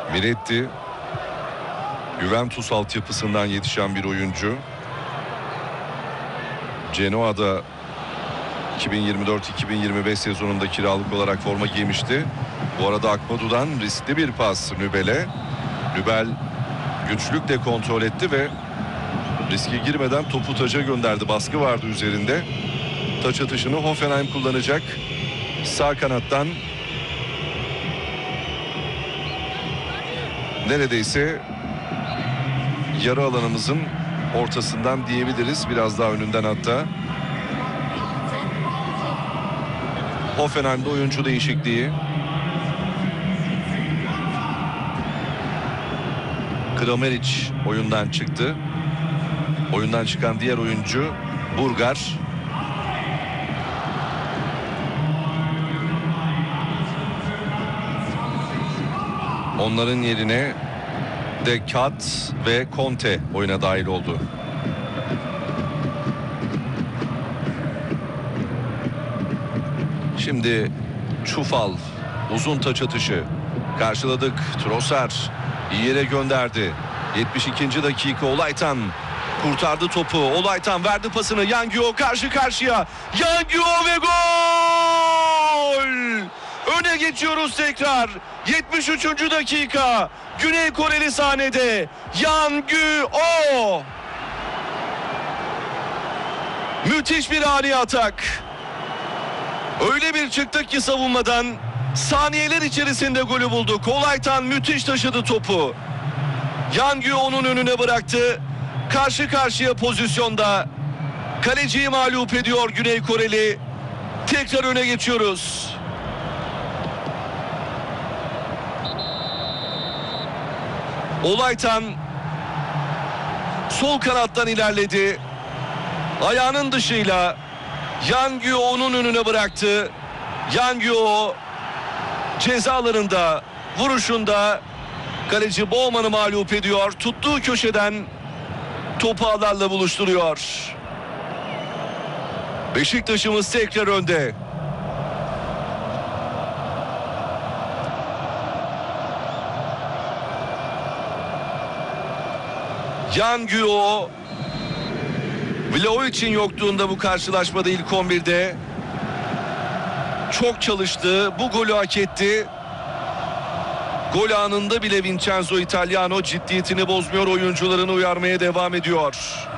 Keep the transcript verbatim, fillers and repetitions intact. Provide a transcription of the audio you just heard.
Miretti, Juventus altyapısından yetişen bir oyuncu. Genoa'da iki bin yirmi dört iki bin yirmi beş sezonunda kiralık olarak forma giymişti. Bu arada Akmadu'dan riskli bir pas Nübel'e. Nübel güçlükle kontrol etti ve riske girmeden topu taça gönderdi. Baskı vardı üzerinde. Taç atışını Hoffenheim kullanacak. Sağ kanattan neredeyse yarı alanımızın ortasından diyebiliriz. Biraz daha önünden hatta. Hoffenheim'de oyuncu değişikliği. Kramaric oyundan çıktı. Oyundan çıkan diğer oyuncu Burgar. Onların yerine Dekat ve Conte oyuna dahil oldu. Şimdi Çufal uzun taç atışı. Karşıladık. Trossard iyi yere gönderdi. yetmiş ikinci dakika Olaytan kurtardı topu. Olaytan verdi pasını. Yangyo karşı karşıya. Yangyo ve gol! Öne geçiyoruz tekrar. yetmiş üçüncü dakika. Güney Koreli sahnede. Yangyo! Müthiş bir ani atak. Öyle bir çıktık ki savunmadan saniyeler içerisinde golü bulduk. Olaytan müthiş taşıdı topu. Yangyo onun önüne bıraktı. Karşı karşıya pozisyonda. Kaleciyi mağlup ediyor Güney Koreli. Tekrar öne geçiyoruz. Olaytan sol kanattan ilerledi. Ayağının dışıyla Yangyo onun önüne bıraktı. Yangyo cezalarında, vuruşunda kaleci Bowman'ı mağlup ediyor. Tuttuğu köşeden topu ağlarla buluşturuyor. Beşiktaş'ımız tekrar önde. Yangyo Vlahovic'in yokluğunda bu karşılaşmada ilk on birde çok çalıştı. Bu golü hak etti. Gol anında bile Vincenzo Italiano ciddiyetini bozmuyor. Oyuncularını uyarmaya devam ediyor.